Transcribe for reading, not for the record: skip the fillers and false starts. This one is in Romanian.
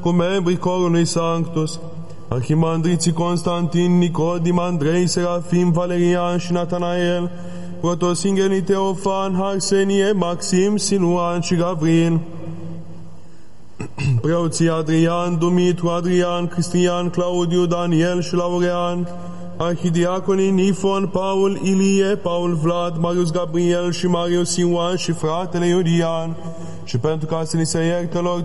cu membrii corului Sanctus, arhimandriții Constantin, Nicodim, Andrei, Serafim, Valerian și Natanael, protosinghenii Teofan, Arsenie, Maxim, Sinuan și Gavril, preoții Adrian, Dumitru, Adrian, Cristian, Claudiu, Daniel și Laurean, arhidiaconii Nifon, Paul, Ilie, Paul, Vlad, Marius, Gabriel și Marius, Ioan și fratele Iudian, și pentru ca să ni se ierte lor